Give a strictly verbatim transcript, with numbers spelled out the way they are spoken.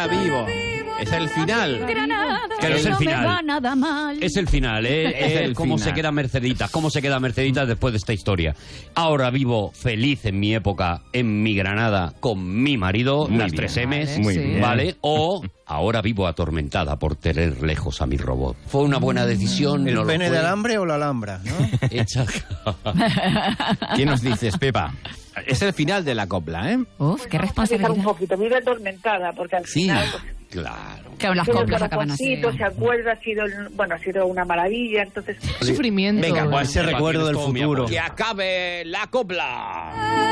ahora vivo. Es el final. Pero es el final. Nada mal. Es el final, ¿eh? Es Eh, el ¿Cómo final. se queda Mercedita? ¿Cómo se queda Mercedita después de esta historia? Ahora vivo feliz en mi época, en mi Granada, con mi marido, Muy las bien. tres M's, Vale, Muy sí. bien. ¿vale? O ahora vivo atormentada por tener lejos a mi robot. ¿Fue una buena decisión? ¿El ¿No lo pene fue? de alambre o la alhambra? ¿No? Hecha... ¿Qué nos dices, Pepa? Es el final de la copla, ¿eh? Uf, qué un responsabilidad. poquito, vive atormentada, porque al Sí. final... pues, Claro. Que las todo el coplas acaban así. corazoncito, se acuerda, ha sido, bueno, ha sido una maravilla, entonces... Sufrimiento. Venga, pues ese Pepa, recuerdo tienes del todo mi futuro. apoyo. ¡Que acabe la copla!